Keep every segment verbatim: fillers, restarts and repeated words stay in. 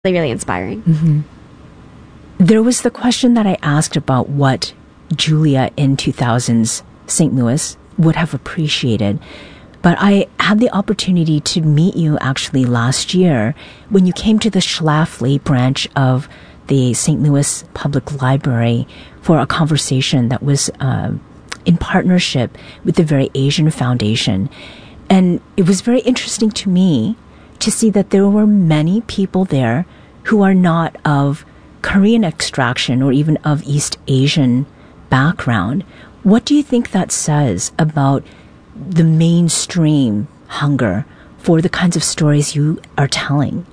really, really inspiring. Mm-hmm. There was the question that I asked about what Julia in two thousands Saint Louis would have appreciated. But I had the opportunity to meet you actually last year when you came to the Schlafly branch of the Saint Louis Public Library for a conversation that was uh, in partnership with the Very Asian Foundation. And it was very interesting to me to see that there were many people there who are not of Korean extraction or even of East Asian background. What do you think that says about the mainstream hunger for the kinds of stories you are telling?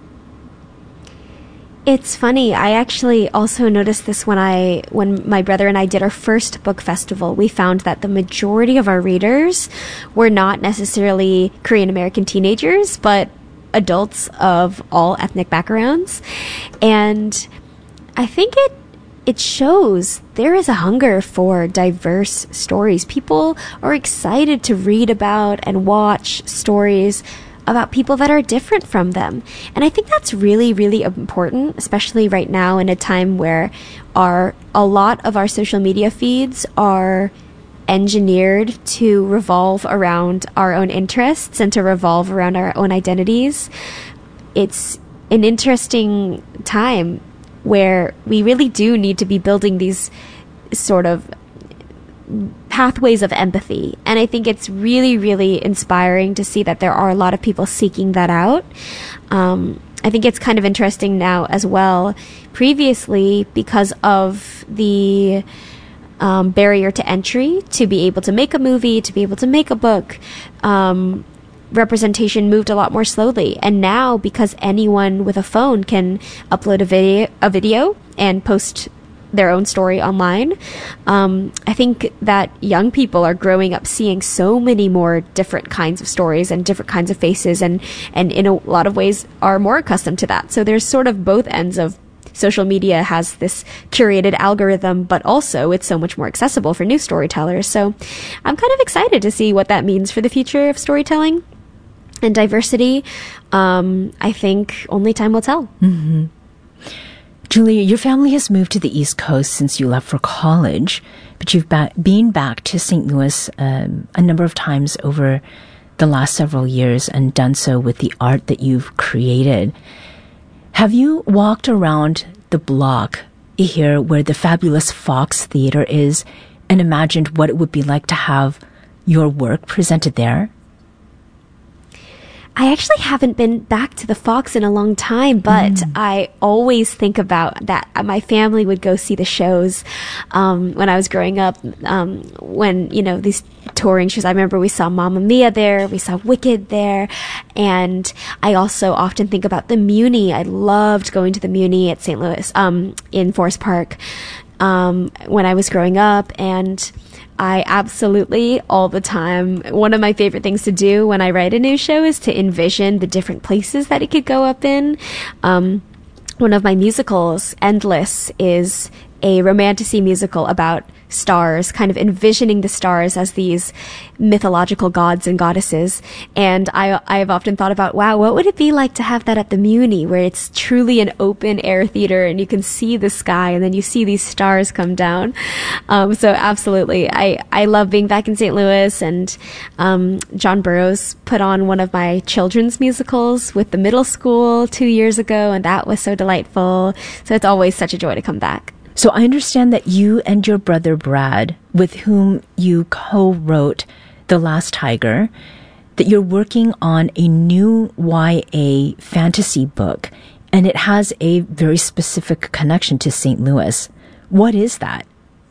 It's funny. I actually also noticed this when I, when my brother and I did our first book festival. We found that the majority of our readers were not necessarily Korean American teenagers, but adults of all ethnic backgrounds. And I think it it shows there is a hunger for diverse stories. People are excited to read about and watch stories about people that are different from them. And I think that's really, really important, especially right now in a time where our a lot of our social media feeds are engineered to revolve around our own interests and to revolve around our own identities. It's an interesting time where we really do need to be building these sort of pathways of empathy. And I think it's really, really inspiring to see that there are a lot of people seeking that out. Um, I think it's kind of interesting now as well. Previously, because of the um, barrier to entry, to be able to make a movie, to be able to make a book, um, representation moved a lot more slowly. And now, because anyone with a phone can upload a video, a video and post their own story online, um, I think that young people are growing up seeing so many more different kinds of stories and different kinds of faces, and, and in a lot of ways are more accustomed to that. So there's sort of both ends of social media has this curated algorithm, but also it's so much more accessible for new storytellers. So I'm kind of excited to see what that means for the future of storytelling and diversity. Um, I think only time will tell. Mm-hmm. Julia, your family has moved to the East Coast since you left for college, but you've ba- been back to Saint Louis um, a number of times over the last several years and done so with the art that you've created. Have you walked around the block here where the fabulous Fox Theater is and imagined what it would be like to have your work presented there? I actually haven't been back to the Fox in a long time, but mm. I always think about that. My family would go see the shows um, when I was growing up, um, when, you know, these touring shows. I remember we saw Mamma Mia there, we saw Wicked there, and I also often think about the Muni. I loved going to the Muni at Saint Louis, um, in Forest Park, um, when I was growing up, and I absolutely, all the time, one of my favorite things to do when I write a new show is to envision the different places that it could go up in. Um, one of my musicals, Endless, is a romantasy musical about stars, kind of envisioning the stars as these mythological gods and goddesses. And I I have often thought about, wow, what would it be like to have that at the Muni, where it's truly an open air theater and you can see the sky and then you see these stars come down. Um, so absolutely, I, I love being back in Saint Louis, and um, John Burroughs put on one of my children's musicals with the middle school two years ago, and that was so delightful. So it's always such a joy to come back. So I understand that you and your brother Brad, with whom you co-wrote The Last Tiger, that you're working on a new Y A fantasy book, and it has a very specific connection to Saint Louis. What is that?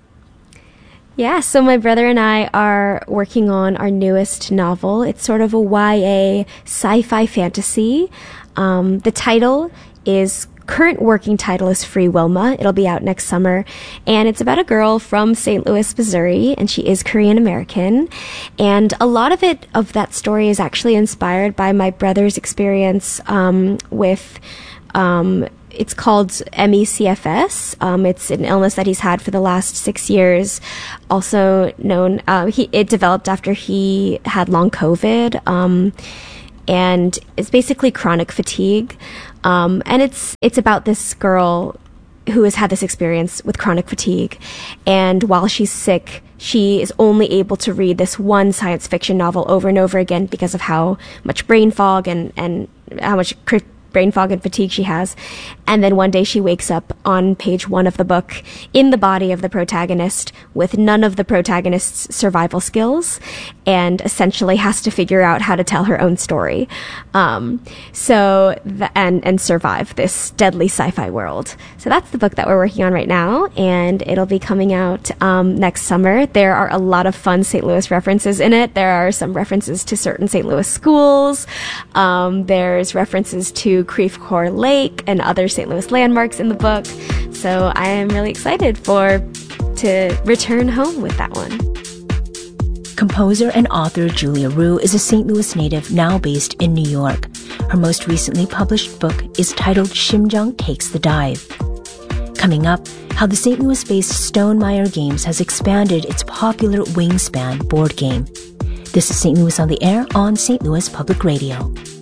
Yeah, so my brother and I are working on our newest novel. It's sort of a Y A sci-fi fantasy. Um, the title is Current working title is Free Wilma. It'll be out next summer. And it's about a girl from Saint Louis, Missouri, and she is Korean American. And a lot of it, of that story, is actually inspired by my brother's experience um, with, um, it's called M E C F S. Um, it's an illness that he's had for the last six years. Also known, uh, he, it developed after he had long COVID. Um, and it's basically chronic fatigue. Um, and it's it's about this girl who has had this experience with chronic fatigue. And while she's sick, she is only able to read this one science fiction novel over and over again because of how much brain fog and, and how much cri- brain fog and fatigue she has. And then one day she wakes up on page one of the book in the body of the protagonist with none of the protagonist's survival skills, and essentially has to figure out how to tell her own story. Um, so, the, and, and survive this deadly sci-fi world. So that's the book that we're working on right now, and it'll be coming out um, next summer. There are a lot of fun Saint Louis references in it. There are some references to certain Saint Louis schools. Um, there's references to Creve Coeur Lake and other Saint Louis landmarks in the book. So I am really excited for to return home with that one. Composer and author Julia Rue is a Saint Louis native now based in New York. Her most recently published book is titled Shimjung Takes the Dive. Coming up, how the Saint Louis-based Stonemaier Games has expanded its popular Wingspan board game. This is Saint Louis on the Air on Saint Louis Public Radio.